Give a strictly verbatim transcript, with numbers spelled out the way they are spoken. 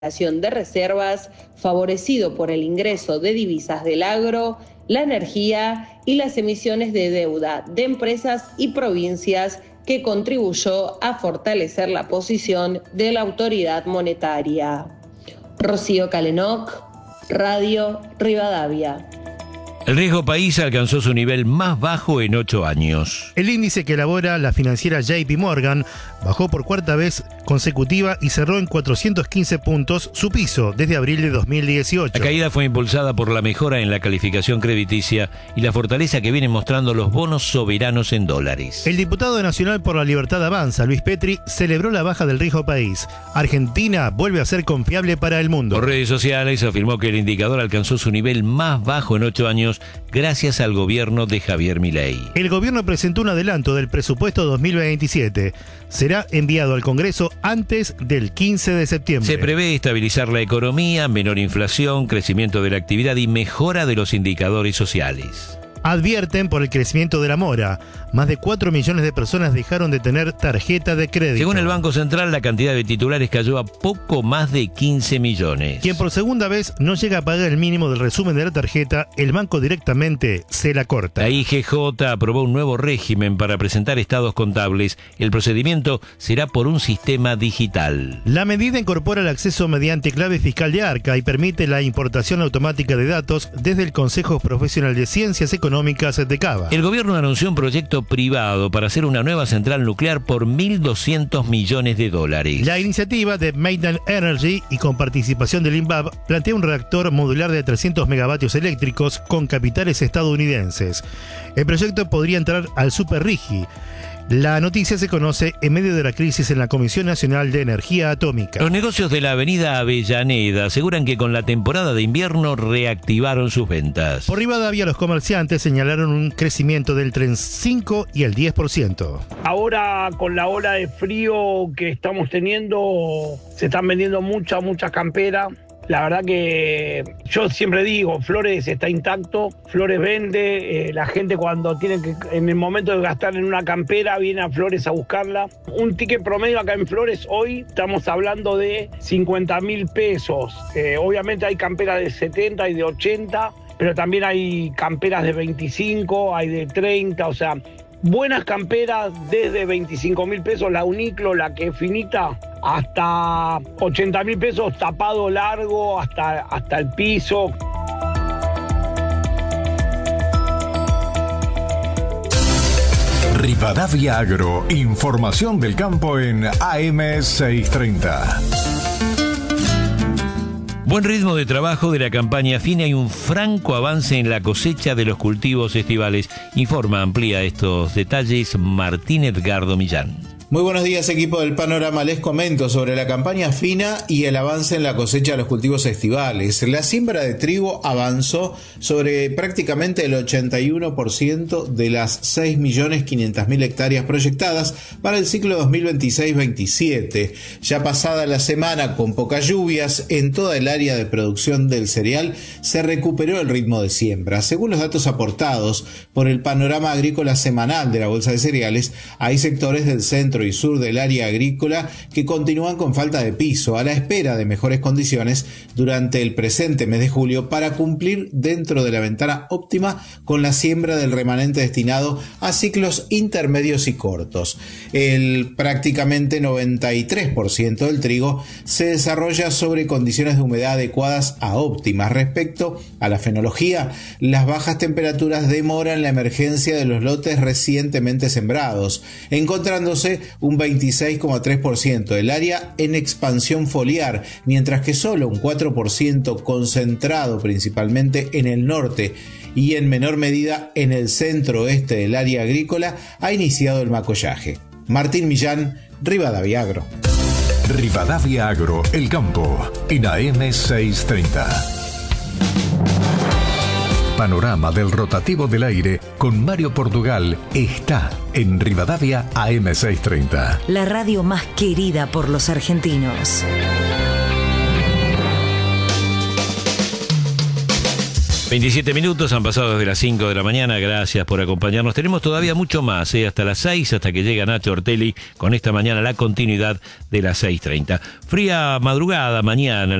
de reservas, favorecido por el ingreso de divisas del agro, la energía y las emisiones de deuda de empresas y provincias, que contribuyó a fortalecer la posición de la autoridad monetaria. Rocío Calenoc, Radio Rivadavia. El riesgo país alcanzó su nivel más bajo en ocho años. El índice que elabora la financiera J P Morgan bajó por cuarta vez consecutiva y cerró en cuatrocientos quince puntos, su piso desde abril de dos mil dieciocho. La caída fue impulsada por la mejora en la calificación crediticia y la fortaleza que vienen mostrando los bonos soberanos en dólares. El diputado nacional por la Libertad Avanza, Luis Petri, celebró la baja del riesgo país. Argentina vuelve a ser confiable para el mundo. Por redes sociales afirmó que el indicador alcanzó su nivel más bajo en ocho años gracias al gobierno de Javier Milei. El gobierno presentó un adelanto del presupuesto dos mil veintisiete. Será enviado al Congreso antes del quince de septiembre. Se prevé estabilizar la economía, menor inflación, crecimiento de la actividad y mejora de los indicadores sociales. Advierten por el crecimiento de la mora. Más de cuatro millones de personas dejaron de tener tarjeta de crédito. Según el Banco Central, la cantidad de titulares cayó a poco más de quince millones. Quien por segunda vez no llega a pagar el mínimo del resumen de la tarjeta, el banco directamente se la corta. La I G J aprobó un nuevo régimen para presentar estados contables. El procedimiento será por un sistema digital. La medida incorpora el acceso mediante clave fiscal de ARCA y permite la importación automática de datos desde el Consejo Profesional de Ciencias Económicas de Cava. El gobierno anunció un proyecto privado para hacer una nueva central nuclear por mil doscientos millones de dólares. La iniciativa de Maiden Energy y con participación del INVAP plantea un reactor modular de trescientos megavatios eléctricos con capitales estadounidenses. El proyecto podría entrar al Super RIGI. La noticia se conoce en medio de la crisis en la Comisión Nacional de Energía Atómica. Los negocios de la avenida Avellaneda aseguran que con la temporada de invierno reactivaron sus ventas. Por Rivadavia, los comerciantes señalaron un crecimiento del entre el cinco y el diez por ciento. Ahora, con la ola de frío que estamos teniendo, se están vendiendo muchas, muchas camperas. La verdad que yo siempre digo, Flores está intacto, Flores vende, eh, la gente cuando tiene que, en el momento de gastar en una campera, viene a Flores a buscarla. Un ticket promedio acá en Flores hoy estamos hablando de cincuenta mil pesos. Eh, obviamente hay camperas de setenta y de ochenta, pero también hay camperas de veinticinco, hay de treinta, o sea, buenas camperas desde veinticinco mil pesos, la Uniclo, la que es finita, hasta ochenta mil pesos tapado largo, hasta, hasta el piso. Rivadavia Agro, información del campo en A M seiscientos treinta. Buen ritmo de trabajo de la campaña fina y un franco avance en la cosecha de los cultivos estivales. Informa, amplía estos detalles Martín Edgardo Millán. Muy buenos días, equipo del Panorama. Les comento sobre la campaña fina y el avance en la cosecha de los cultivos estivales. La siembra de trigo avanzó sobre prácticamente el ochenta y uno por ciento de las seis millones quinientas mil hectáreas proyectadas para el ciclo dos mil veintiséis veintisiete. Ya pasada la semana con pocas lluvias, en toda el área de producción del cereal se recuperó el ritmo de siembra. Según los datos aportados por el Panorama Agrícola Semanal de la Bolsa de Cereales, hay sectores del centro y sur del área agrícola que continúan con falta de piso, a la espera de mejores condiciones durante el presente mes de julio para cumplir dentro de la ventana óptima con la siembra del remanente destinado a ciclos intermedios y cortos. El prácticamente noventa y tres por ciento del trigo se desarrolla sobre condiciones de humedad adecuadas a óptimas. Respecto a la fenología, las bajas temperaturas demoran la emergencia de los lotes recientemente sembrados, encontrándose un veintiséis coma tres por ciento del área en expansión foliar, mientras que solo un cuatro por ciento concentrado principalmente en el norte y en menor medida en el centro-oeste del área agrícola ha iniciado el macollaje. Martín Millán, Rivadavia Agro. Rivadavia Agro, el campo, en A M seiscientos treinta. Panorama del rotativo del aire con Mario Portugal está en Rivadavia A M seiscientos treinta. La radio más querida por los argentinos. veintisiete minutos han pasado desde las cinco de la mañana. Gracias por acompañarnos. Tenemos todavía mucho más, ¿eh? Hasta las seis, hasta que llega Nacho Ortelli con esta mañana la continuidad de las seis treinta. Fría madrugada mañana.